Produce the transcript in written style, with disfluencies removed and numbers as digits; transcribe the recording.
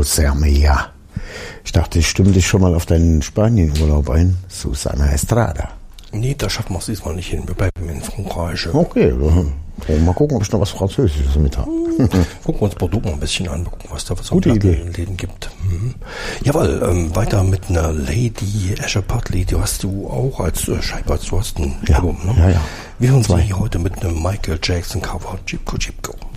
José María. Ich dachte, ich stimme dich schon mal auf deinen Spanienurlaub ein. Susana Estrada. Nee, da schaffen wir es diesmal nicht hin. Wir bleiben in Frankreich. Okay, mal gucken, ob ich noch was Französisches mit habe. Gucken wir uns Bordeaux mal ein bisschen an, gucken, was da so Gute Idee. Läden gibt. Jawohl, weiter mit einer Lady Asher Putley, die hast du auch als Scheiberts, du hast ein Album, ne? Ja. Wir hören sie heute mit einem Michael Jackson Cover, Chipko Chipko.